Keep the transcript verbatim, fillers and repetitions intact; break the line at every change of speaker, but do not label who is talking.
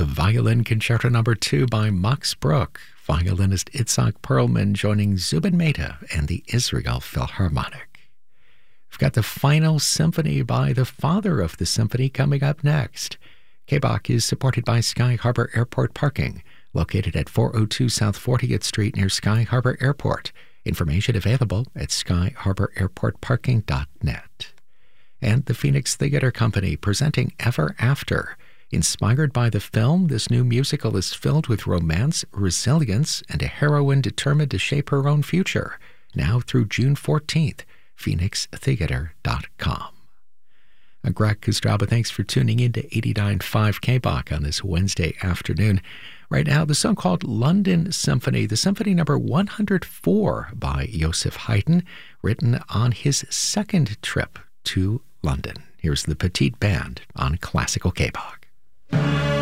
the Violin Concerto Number two by Max Bruch, violinist Itzhak Perlman joining Zubin Mehta and the Israel Philharmonic. We've got the final symphony by the father of the symphony coming up next. K B O C is supported by Sky Harbor Airport Parking, located at four oh two South fortieth Street near Sky Harbor Airport. Information available at sky harbor airport parking dot net. And the Phoenix Theater Company presenting Ever After. Inspired by the film, this new musical is filled with romance, resilience, and a heroine determined to shape her own future. Now through June fourteenth, phoenix theater dot com. I'm Greg Kostraba. Thanks for tuning in to eighty-nine point five K B O C on this Wednesday afternoon. Right now, the song called London Symphony, the symphony number one hundred four by Joseph Haydn, written on his second trip to London. Here's the Petite Band on Classical K B O C.